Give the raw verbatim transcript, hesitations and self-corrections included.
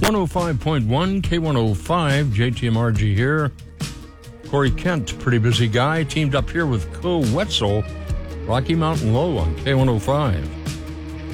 one oh five point one, K one oh five, J T M R G here. Corey Kent, pretty busy guy, teamed up here with Co Wetzel, Rocky Mountain Low on K one oh five.